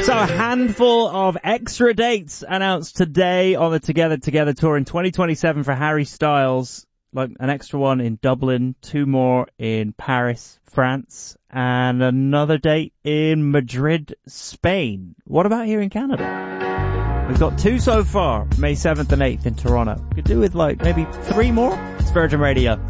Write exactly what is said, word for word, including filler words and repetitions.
So a handful of extra dates announced today on the Together Together tour in twenty twenty-seven for Harry Styles. Like an extra one in Dublin, two more in Paris, France, and another date in Madrid, Spain. What about here in Canada? We've got two so far, May seventh and eighth in Toronto. Could do with like maybe three more. It's Virgin Radio.